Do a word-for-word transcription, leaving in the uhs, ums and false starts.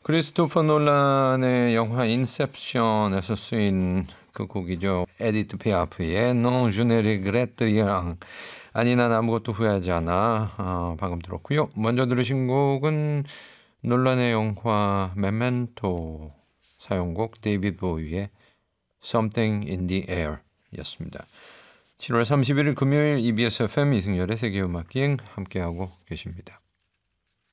크리스토퍼 놀란의 영화 인셉션에서 쓰인 그 곡이죠. 에디트 피아프의 Non je ne regrette rien. 아니 난 아무것도 후회하지 않아. 어, 방금 들었고요. 먼저 들으신 곡은 놀란의 영화 메멘토 사용곡 데이비드 보위의 Something in the Air 였습니다. 칠월 삼십일일 금요일 이비에스 에프엠 이승열의 세계음악기행 함께하고 계십니다.